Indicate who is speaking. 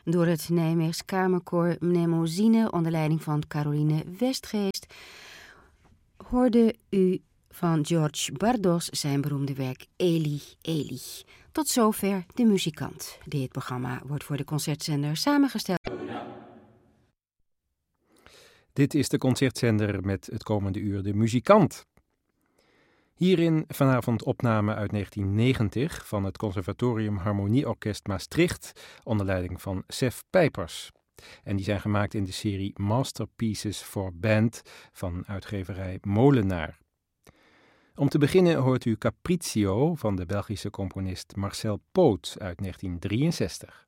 Speaker 1: door het Nijmeegs Kamerkoor Mnemosyne onder leiding van Caroline Westgeest hoorde u van George Bardos zijn beroemde werk Eli, Eli. Tot zover De Muzikant. Dit programma wordt voor de concertzender samengesteld.
Speaker 2: Dit is de concertzender met het komende uur De Muzikant. Hierin vanavond opname uit 1990 van het Conservatorium Harmonieorkest Maastricht onder leiding van Sef Pijpers. En die zijn gemaakt in de serie Masterpieces for Band van uitgeverij Molenaar. Om te beginnen hoort u Capriccio van de Belgische componist Marcel Poot uit 1963.